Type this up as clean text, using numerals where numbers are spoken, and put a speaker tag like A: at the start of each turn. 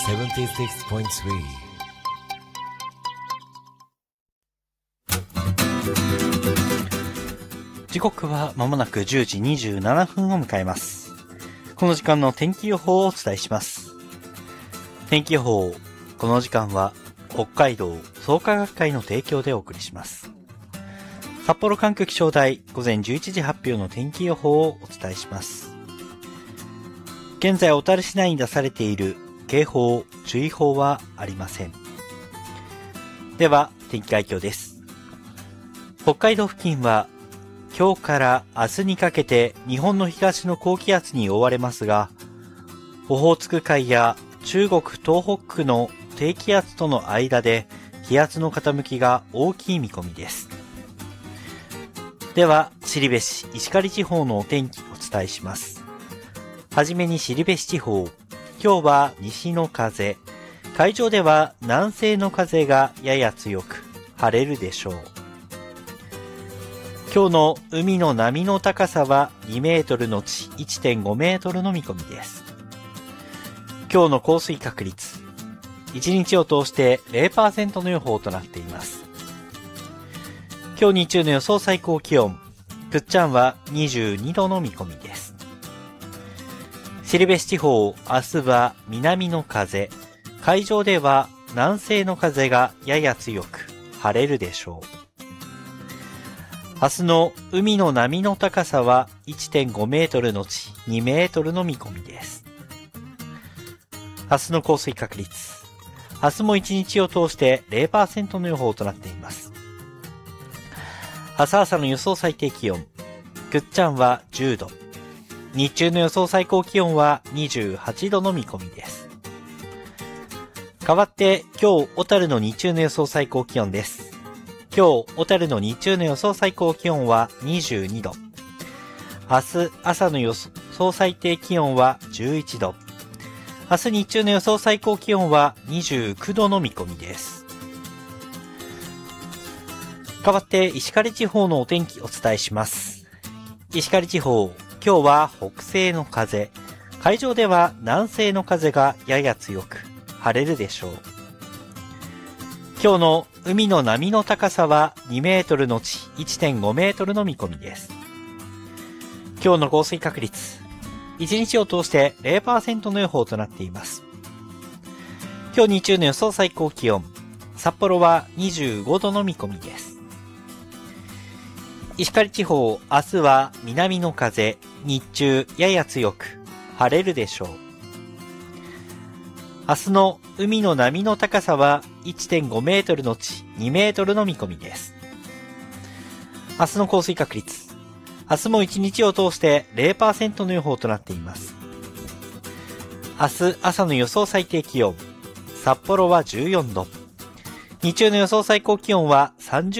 A: 76.3
B: 時刻は間もなく10時27分を迎えます。この時間の天気予報をお伝えします。天気予報、この時間は北海道創価学会の提供でお送りします。札幌管区気象台午前11時発表の天気予報をお伝えします。現在小樽市内に出されている警報、注意報はありません。では天気概況です。北海道付近は今日から明日にかけて日本の東の高気圧に覆われますが、オホーツク海や中国東北区の低気圧との間で気圧の傾きが大きい見込みです。では後志石狩地方のお天気お伝えします。はじめに後志地方、今日は西の風、海上では南西の風がやや強く晴れるでしょう。今日の海の波の高さは2メートルのち 1.5 メートルの見込みです。今日の降水確率、1日を通して 0% の予報となっています。今日日中の予想最高気温、倶知安は22度の見込みです。後志地方、明日は南の風、海上では南西の風がやや強く晴れるでしょう。明日の海の波の高さは 1.5 メートルのち2メートルの見込みです。明日の降水確率、明日も1日を通して 0% の予報となっています。明日朝の予想最低気温、倶知安は10度、日中の予想最高気温は28度の見込みです。代わって今日小樽の日中の予想最高気温です。今日小樽の日中の予想最高気温は22度。明日朝の予想最低気温は11度。明日日中の予想最高気温は29度の見込みです。代わって石狩地方のお天気お伝えします。石狩地方、今日は北西の風、海上では南西の風がやや強く晴れるでしょう。今日の海の波の高さは2メートルのち 1.5 メートルの見込みです。今日の降水確率、1日を通して 0% の予報となっています。今日日中の予想最高気温、札幌は25度の見込みです。石狩地方、明日は南の風、日中やや強く晴れるでしょう。明日の海の波の高さは 1.5 メートルのち2メートルの見込みです。明日の降水確率、明日も1日を通して 0% の予報となっています。明日朝の予想最低気温、札幌は14度、日中の予想最高気温は30